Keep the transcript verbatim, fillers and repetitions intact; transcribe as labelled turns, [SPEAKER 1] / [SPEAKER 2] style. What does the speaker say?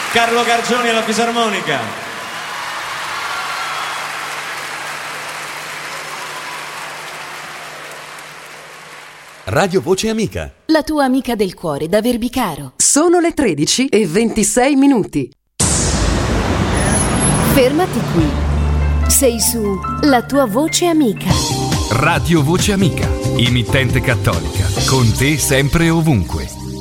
[SPEAKER 1] Carlo Gargioni alla fisarmonica.
[SPEAKER 2] Radio Voce Amica.
[SPEAKER 3] La tua amica del cuore da Verbicaro.
[SPEAKER 4] Sono le tredici e ventisei minuti.
[SPEAKER 3] Fermati qui. Sei su La tua voce amica.
[SPEAKER 5] Radio Voce Amica, emittente cattolica, con te sempre e ovunque.